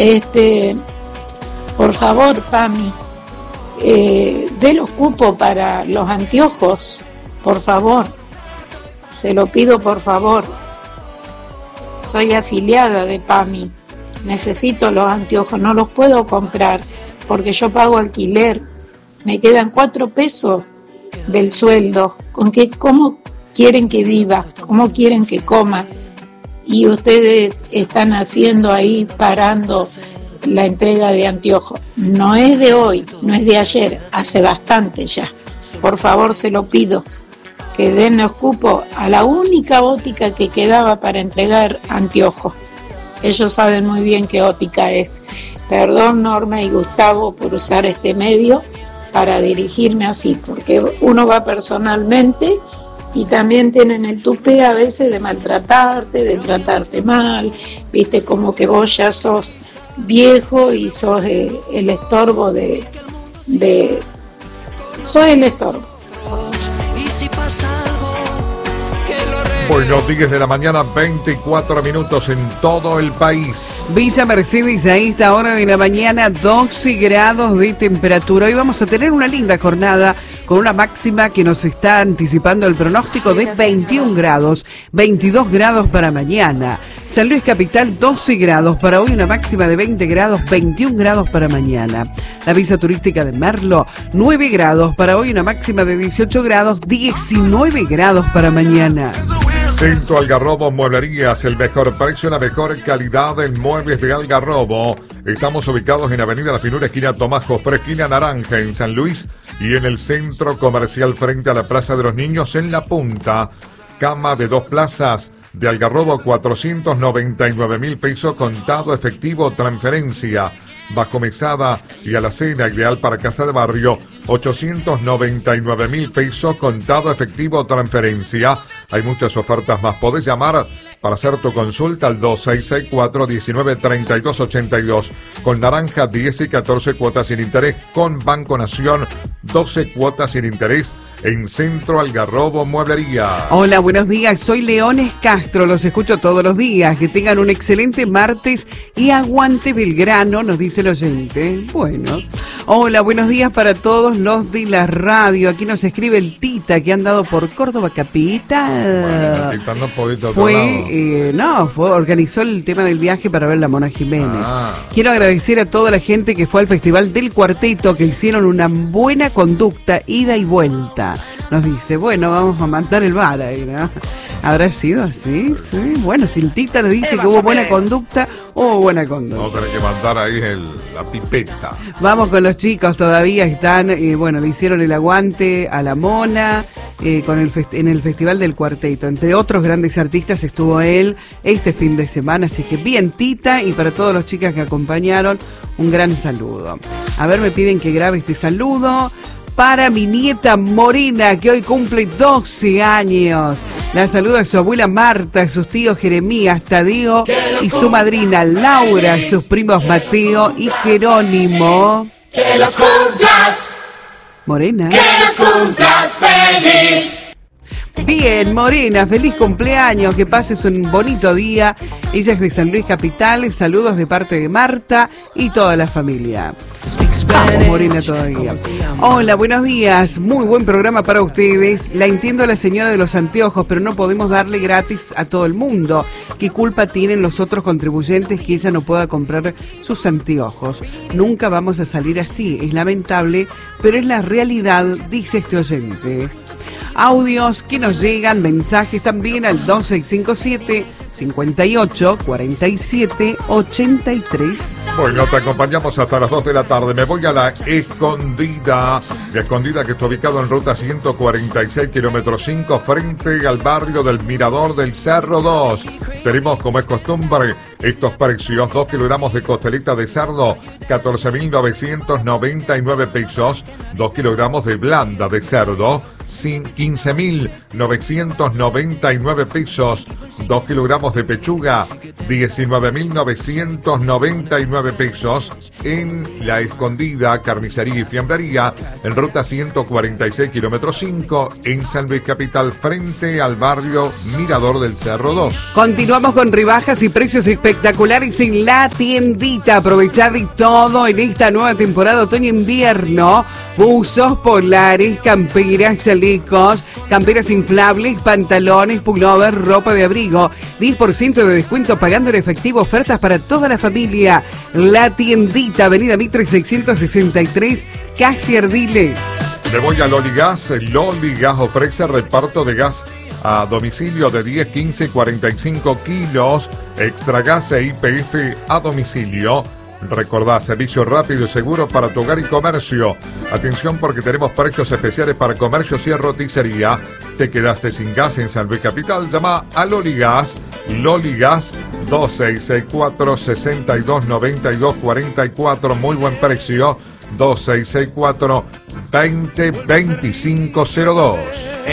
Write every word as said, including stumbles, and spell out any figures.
Este, por favor, Pami, eh, dé los cupos para los anteojos, por favor. Se lo pido, por favor. Soy afiliada de Pami. Necesito los anteojos, no los puedo comprar porque yo pago alquiler. Me quedan cuatro pesos del sueldo. ¿Con qué, cómo quieren que viva? ¿Cómo quieren que coma? Y ustedes están haciendo ahí, parando la entrega de anteojos. No es de hoy, no es de ayer, hace bastante ya. Por favor, se lo pido, que den los cupos a la única óptica que quedaba para entregar anteojos. Ellos saben muy bien qué óptica es. Perdón, Norma y Gustavo, por usar este medio para dirigirme así, porque uno va personalmente y también tienen el tupé a veces de maltratarte, de tratarte mal, viste, como que vos ya sos viejo y sos eh, el estorbo de, de... sos el estorbo. Bueno, diez de la mañana, veinticuatro minutos en todo el país. Villa Mercedes, a esta hora de la mañana, doce grados de temperatura. Hoy vamos a tener una linda jornada con una máxima que nos está anticipando el pronóstico de veintiún grados, veintidós grados para mañana. San Luis Capital, doce grados para hoy, una máxima de veinte grados, veintiún grados para mañana. La visa turística de Merlo, nueve grados para hoy, una máxima de dieciocho grados, diecinueve grados para mañana. Centro Algarrobo Mueblerías, el mejor precio, la mejor calidad en muebles de Algarrobo. Estamos ubicados en Avenida La Finura, esquina Tomás Jofré, esquina Naranja, en San Luis, y en el centro comercial frente a la Plaza de los Niños, en La Punta. Cama de dos plazas de Algarrobo, cuatrocientos noventa y nueve mil pesos, contado, efectivo, transferencia. Bajo mesada y alacena, ideal para casa de barrio, ochocientos noventa y nueve mil pesos, contado, efectivo, transferencia. Hay muchas ofertas más. Podés llamar para hacer tu consulta al dos seis seis cuatro, uno nueve, tres dos ocho dos. Con Naranja, diez y catorce cuotas sin interés. Con Banco Nación, doce cuotas sin interés. En Centro Algarrobo Mueblería. Hola, buenos días. Soy Leones Castro. Los escucho todos los días. Que tengan un excelente martes y aguante Belgrano, nos dice el oyente. Bueno. Hola, buenos días para todos los de la radio. Aquí nos escribe el Tita, que ha andado por Córdoba Capital. Bueno, fue, eh, no, fue, organizó el tema del viaje para ver la Mona Jiménez. Ah. Quiero agradecer a toda la gente que fue al Festival del Cuarteto, que hicieron una buena conducta, ida y vuelta. Nos dice, bueno, vamos a mandar el bar ahí, ¿no? ¿Habrá sido así? Sí. Bueno, si el Tita nos dice que hubo buena conducta, hubo buena conducta. Vamos a tener que mandar ahí el, la pipeta. Vamos con los chicos, todavía están, eh, bueno, le hicieron el aguante a la Mona, eh, con el fest- en el Festival del Cuarteto. Entre otros grandes artistas estuvo él este fin de semana, así que bien, Tita, y para todas las chicas que acompañaron, un gran saludo. A ver, me piden que grabe este saludo para mi nieta Morena, que hoy cumple doce años. La saluda a su abuela Marta, a sus tíos Jeremías, Tadeo y su madrina Laura, sus primos Mateo y Jerónimo. Que los cumplas, Morena. que los cumplas feliz. Bien, Morena, feliz cumpleaños, que pases un bonito día. Ella es de San Luis Capital, saludos de parte de Marta y toda la familia. Vamos, Morena, todavía. Hola, buenos días, muy buen programa para ustedes. La entiendo a la señora de los anteojos, pero no podemos darle gratis a todo el mundo. ¿Qué culpa tienen los otros contribuyentes que ella no pueda comprar sus anteojos? Nunca vamos a salir así, es lamentable, pero es la realidad, dice este oyente. Audios que nos llegan, mensajes también al dos seis cinco siete, cinco ocho, cuatro siete, ocho tres. Bueno, te acompañamos hasta las dos de la tarde. Me voy a la Escondida. La Escondida, que está ubicado en ruta ciento cuarenta y seis, kilómetros cinco, frente al barrio del Mirador del Cerro dos. Tenemos, como es costumbre, estos precios: dos kilogramos de costelita de cerdo, catorce mil novecientos noventa y nueve pesos. dos kilogramos de blanda de cerdo, quince mil novecientos noventa y nueve pesos. dos kilogramos de pechuga, diecinueve mil novecientos noventa y nueve pesos. En La Escondida, carnicería y fiambrería, en ruta ciento cuarenta y seis, kilómetro cinco, en San Luis Capital, frente al barrio Mirador del Cerro dos. Continuamos con rebajas y precios espectaculares en La Tiendita. Aprovechad y todo en esta nueva temporada otoño-invierno. Buzos polares, camperas, chalecos, camperas inflables, pantalones, pullover, ropa de abrigo. diez por ciento de descuento pagando en efectivo. Ofertas para toda la familia. La Tiendita, avenida Mitre seiscientos sesenta y tres, Casi Ardiles. Me voy a Loligas. Loligas ofrece reparto de gas a domicilio de diez, quince, cuarenta y cinco kilos. Extra gas e I P F a domicilio. Recordá, servicio rápido y seguro para tu hogar y comercio. Atención porque tenemos precios especiales para comercios y roticería. ¿Te quedaste sin gas en San Luis Capital? Llama a Loligas. Loligas dos seis seis cuatro, seis dos, nueve dos cuatro cuatro. Muy buen precio. dos seis seis cuatro, veinte, veinticinco cero dos.